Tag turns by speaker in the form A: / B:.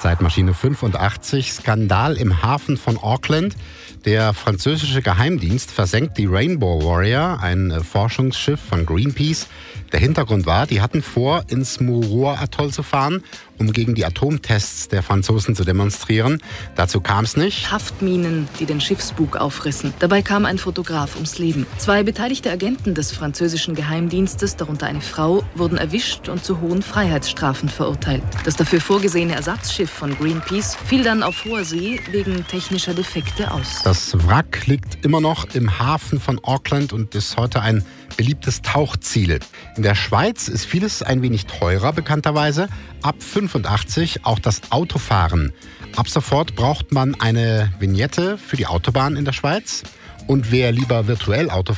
A: Zeitmaschine 85, Skandal im Hafen von Auckland. Der französische Geheimdienst versenkt die Rainbow Warrior, ein Forschungsschiff von Greenpeace. Der Hintergrund war, die hatten vor, ins Mururoa-Atoll zu fahren, um gegen die Atomtests der Franzosen zu demonstrieren. Dazu kam es nicht.
B: Haftminen, die den Schiffsbug aufrissen. Dabei kam ein Fotograf ums Leben. 2 beteiligte Agenten des französischen Geheimdienstes, darunter eine Frau, wurden erwischt und zu hohen Freiheitsstrafen verurteilt. Das dafür vorgesehene Ersatzschiff von Greenpeace fiel dann auf hoher See wegen technischer Defekte aus.
A: Das Wrack liegt immer noch im Hafen von Auckland und ist heute ein beliebtes Tauchziel. In der Schweiz ist vieles ein wenig teurer, bekannterweise. Ab 85 auch das Autofahren. Ab sofort braucht man eine Vignette für die Autobahn in der Schweiz. Und wer lieber virtuell Auto